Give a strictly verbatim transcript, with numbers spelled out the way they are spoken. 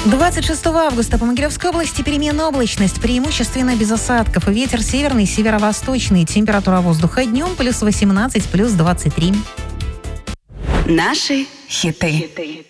двадцать шестого августа по Могилевской области переменная облачность, преимущественно без осадков. Ветер северный, северо-восточный. Температура воздуха днем плюс восемнадцать, плюс двадцать три. Наши хиты.